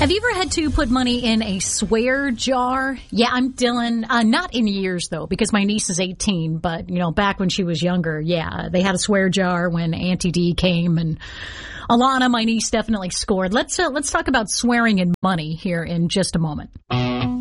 Have you ever had to put money in a swear jar? Yeah, I'm Dylan. Not in years, though, because my niece is 18. But, back when she was younger, yeah, they had a swear jar when Auntie D came. And Alana, my niece, definitely scored. Let's talk about swearing in money here in just a moment.